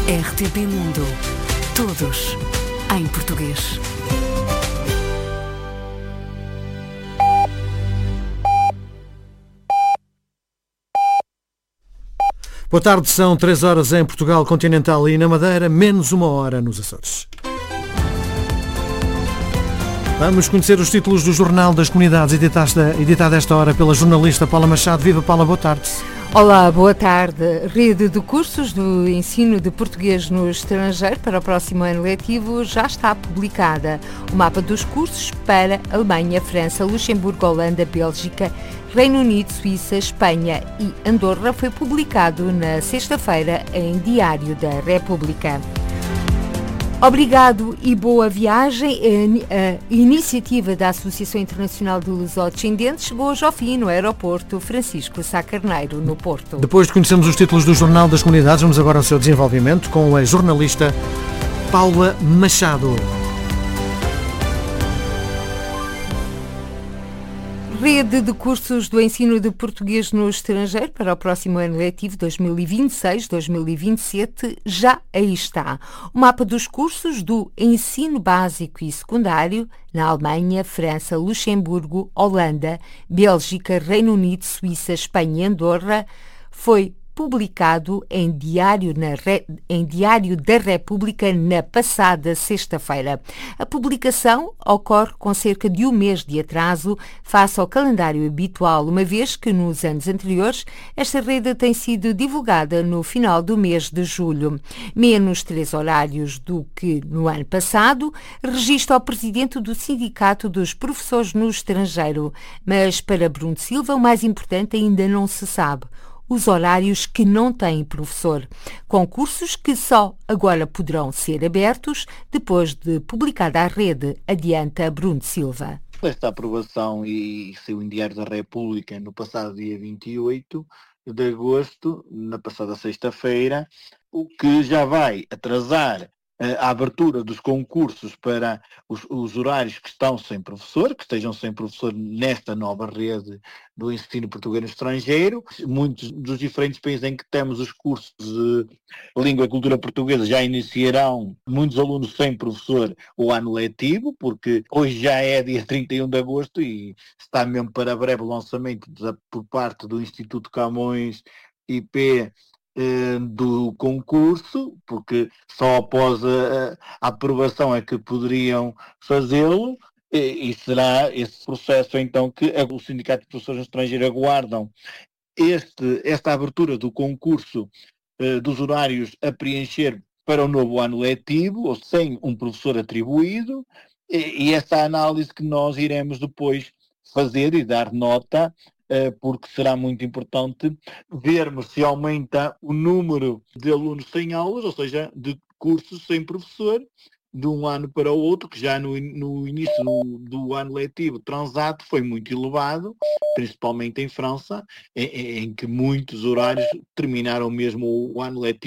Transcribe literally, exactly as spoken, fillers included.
R T P Mundo. Todos em português. Boa tarde, são três horas em Portugal continental e na Madeira, menos uma hora nos Açores. Vamos conhecer os títulos do Jornal das Comunidades, editado esta hora pela jornalista Paula Machado. Viva, Paula, boa tarde. Olá, boa tarde. Rede de cursos do ensino de português no estrangeiro para o próximo ano letivo já está publicada. O mapa dos cursos para Alemanha, França, Luxemburgo, Holanda, Bélgica, Reino Unido, Suíça, Espanha e Andorra foi publicado na sexta-feira em Diário da República. Obrigado e boa viagem. A iniciativa da Associação Internacional de Lusodescendentes chegou hoje ao fim no aeroporto Francisco Sá Carneiro, no Porto. Depois de conhecermos os títulos do Jornal das Comunidades, vamos agora ao seu desenvolvimento com a jornalista Paula Machado. Rede de cursos do ensino de português no estrangeiro para o próximo ano letivo dois mil e vinte e seis dois mil e vinte e sete já aí está. O mapa dos cursos do ensino básico e secundário na Alemanha, França, Luxemburgo, Holanda, Bélgica, Reino Unido, Suíça, Espanha e Andorra foi publicado em Diário, na Re... em Diário da República na passada sexta-feira. A publicação ocorre com cerca de um mês de atraso face ao calendário habitual, uma vez que nos anos anteriores esta rede tem sido divulgada no final do mês de julho. Menos três horários do que no ano passado, registra o presidente do Sindicato dos Professores no Estrangeiro. Mas para Bruno Silva o mais importante ainda não se sabe: os horários que não têm professor. Concursos que só agora poderão ser abertos depois de publicada a rede, adianta Bruno Silva. Esta aprovação e saiu em Diário da República no passado dia vinte e oito de agosto, na passada sexta-feira, o que já vai atrasar a abertura dos concursos para os, os horários que estão sem professor, que estejam sem professor nesta nova rede do ensino português no estrangeiro. Muitos dos diferentes países em que temos os cursos de língua e cultura portuguesa já iniciarão muitos alunos sem professor o ano letivo, porque hoje já é dia trinta e um de agosto e está mesmo para breve o lançamento da, por parte do Instituto Camões I P do concurso, porque só após a, a aprovação é que poderiam fazê-lo, e, e será esse processo então que o Sindicato de Professores no Estrangeiro aguardam este, esta abertura do concurso eh, dos horários a preencher para o novo ano letivo, ou sem um professor atribuído, e, e essa análise que nós iremos depois fazer e dar nota, porque será muito importante vermos se aumenta o número de alunos sem aulas, ou seja, de cursos sem professor, de um ano para o outro, que já no, no início do, do ano letivo transato foi muito elevado, principalmente em França, em, em que muitos horários terminaram mesmo o ano letivo